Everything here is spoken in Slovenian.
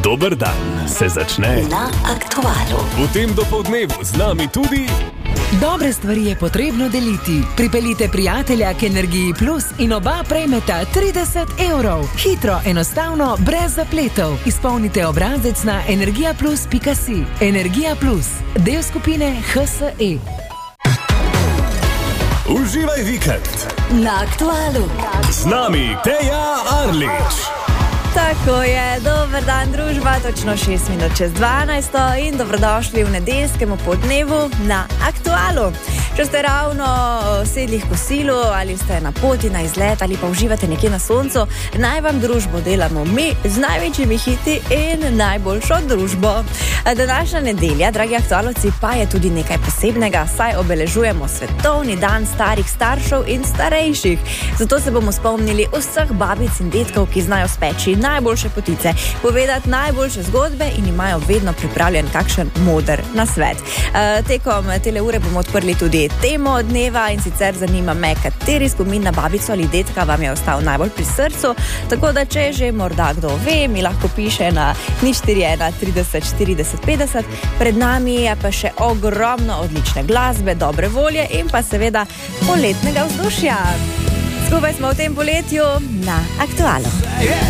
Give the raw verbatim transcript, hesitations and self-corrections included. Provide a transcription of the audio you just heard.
Dober dan se začne na Aktualu. V tem dopoldnevu z nami tudi... Dobre stvari je potrebno deliti. Pripeljite prijatelja k Energiji Plus in oba prejmeta trideset evrov. Hitro, enostavno, brez zapletov. Izpolnite obrazec na energija plus pika si. Energija Plus, del skupine H S E. Uživaj vikend. Na Aktualu. Z nami Teja Arlič. Tako je, dober dan družba, točno šest minut čez dvanajsto in dobrodošli v nedeljskem podnevu na Aktualu. Če ste ravno sedli k kosilu ali ste na poti na izlet ali pa uživate nekje na soncu, naj vam družbo delamo mi z največjimi hiti in najboljšo družbo. Današnja nedelja, dragi aktualovci, pa je tudi nekaj posebnega, saj obeležujemo svetovni dan starih staršev in starejših. Zato se bomo spomnili vseh babic in detkov, ki znajo speči najboljše potice, povedati najboljše zgodbe in imajo vedno pripravljen kakšen moder nasvet. E, tekom tele ure bomo odprli tudi temo dneva in sicer zanima me, kateri spomin na babico ali detka vam je ostal najbolj pri srcu, tako da če že morda kdo ve, mi lahko piše na nič štiri ena trideset štirideset petdeset. Pred nami je pa še ogromno odlične glasbe, dobre volje in pa seveda poletnega vzdušja. Skupaj smo v tem poletju na Aktualu.